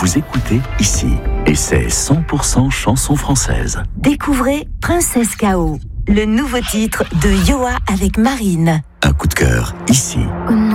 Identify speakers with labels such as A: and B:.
A: vous écoutez ici. Et c'est 100% chanson française.
B: Découvrez Princesse K.O., le nouveau titre de Yoa avec Marine.
A: Un coup de cœur ici.